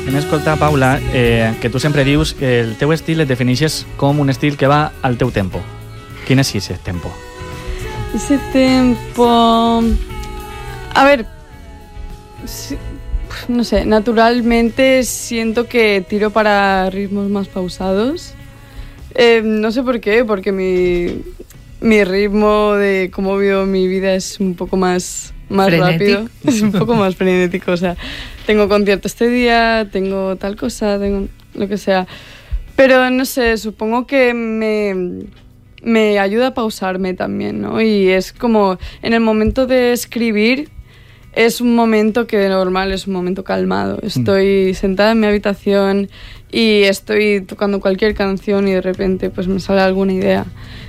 hem escoltat, Paula, que tu sempre dius que el teu estil et defineixes com un estil que va al teu tempo. Quin és ese tempo? Ese tempo... A ver, no sé, naturalmente siento que tiro para ritmos más pausados. No sé por qué, porque mi ritmo de cómo vivo mi vida es un poco más rápido. Es un poco más frenético, o sea, tengo concierto este día, tengo tal cosa, tengo lo que sea. Pero no sé, supongo que me ayuda a pausarme también, ¿no? Y es como, en el momento de escribir, es un momento que de normal es un momento calmado. Estoy sentada en mi habitación y estoy tocando cualquier canción y de repente pues me sale alguna idea.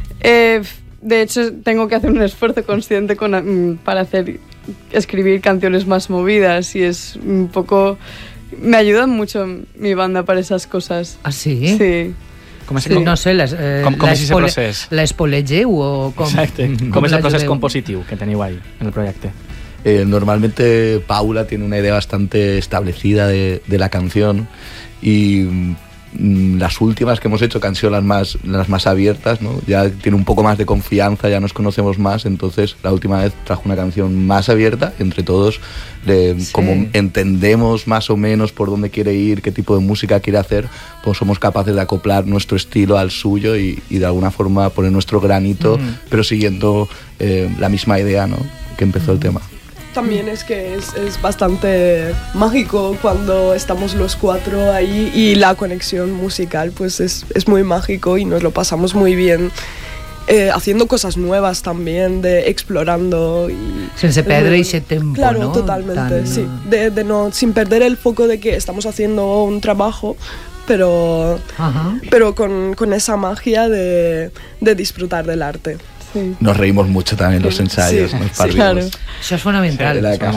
De hecho, tengo que hacer un esfuerzo consciente para escribir canciones más movidas y es un poco... Me ayuda mucho mi banda para esas cosas. Ah, sí? Sí. No sé, com és aquest procés? L'espollegeu o com? Exacte. Com és el procés compositiu que teniu ahí en el proyecto? Normalmente Paula tiene una idea bastante establecida de la canción y las últimas que hemos hecho, que han sido las más abiertas, ¿no? Ya tiene un poco más de confianza, ya nos conocemos más, entonces la última vez trajo una canción más abierta, entre todos, como entendemos más o menos por dónde quiere ir, qué tipo de música quiere hacer, pues somos capaces de acoplar nuestro estilo al suyo y de alguna forma poner nuestro granito, pero siguiendo la misma idea, ¿no? Que empezó el tema. También es que es bastante mágico cuando estamos los cuatro ahí y la conexión musical pues es muy mágico y nos lo pasamos muy bien haciendo cosas nuevas también, explorando y... Sense perdre ese tempo, claro, ¿no? Totalmente, sí. Sin perder el foco de que estamos haciendo un trabajo, pero con esa magia de disfrutar del arte. Sí. Nos reímos mucho también en los ensayos, nos partimos. Claro. Això és fonamental,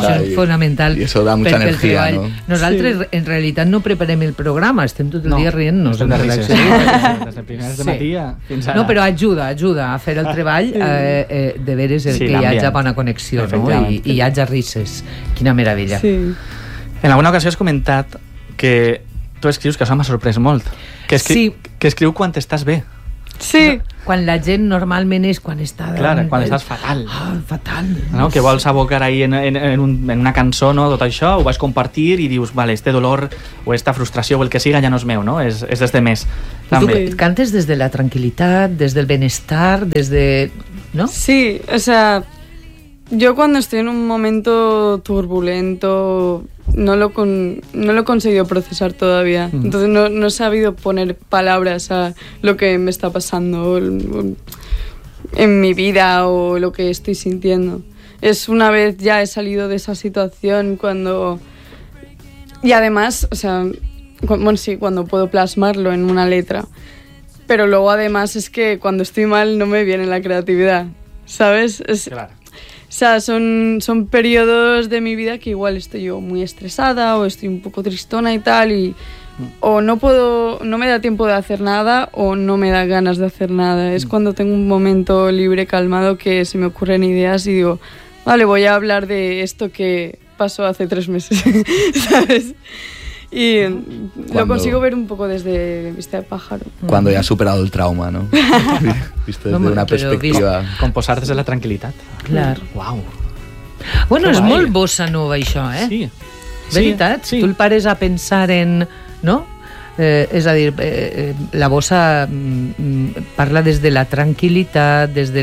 I això da mucha energia, no? Nosaltres, en realitat, no preparem el programa, estem tot el dia rient-nos. No, des de primeres de matí fins ara. No, però ajuda a fer el treball, de veres que hi hagi bona connexió, no? I hi hagi risses. Quina meravella. Sí. En alguna ocasió has comentat que tu escrius, que això m'ha sorprès molt, que escriu quan estàs bé. Sí. Quan la gent normalment és quan està... Clar, quan estàs fatal. Fatal. No? Que vols abocar ahí en una cançó, no? Tot això, ho vas compartir i dius, vale, este dolor o esta frustració o el que siga ja no és meu, no? És des de més. Tu cantes des de la tranquil·litat, des del benestar, des de... ¿no? Sí, o sea, yo cuando estoy en un momento turbulento no lo he conseguido procesar todavía. Entonces no he sabido poner palabras a lo que me está pasando en mi vida o lo que estoy sintiendo. Es una vez ya he salido de esa situación cuando... Y además, o sea, bueno, sí, cuando puedo plasmarlo en una letra. Pero luego además es que cuando estoy mal no me viene la creatividad, ¿sabes? Claro. O sea, son periodos de mi vida que igual estoy yo muy estresada o estoy un poco tristona y tal y o no me da tiempo de hacer nada o no me da ganas de hacer nada. Es cuando tengo un momento libre, calmado, que se me ocurren ideas y digo, vale, voy a hablar de esto que pasó hace 3 meses, ¿sabes? Y lo consigo ver un poco desde vista de pájaro. Cuando ya has superado el trauma, ¿no? Visto desde una perspectiva... Com posar-te en la tranquil·litat. Clar. Uau. Bueno, és molt bossa nova, això, eh? Sí. Veritat? Si tu el pares a pensar en... No? És a dir, la bossa parla des de la tranquil·litat, des de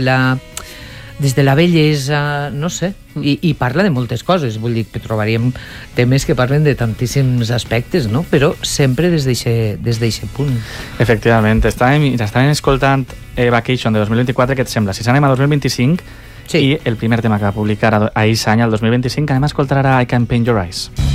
la bellesa, no sé, i parla de moltes coses, vull dir que trobaríem temes que parlen de tantíssims aspectes, no? Però sempre des d'eixe punt. Efectivament, estàvem escoltant Vacation de 2024, què et sembla? Si anem a 2025, i el primer tema que va publicar a aquest any, el 2025, anem a escoltar ara I Can Paint Your Eyes.